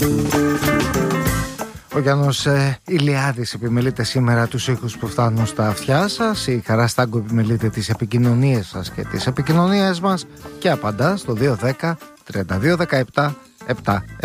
Ο Γιάννος Ηλιάδης επιμελείται σήμερα τους ήχους που φτάνουν στα αυτιά σας. Η Χαρά Στάγκο επιμελείται τις επικοινωνίες σας και τις επικοινωνίες μας και απαντά στο 210 32 17 7.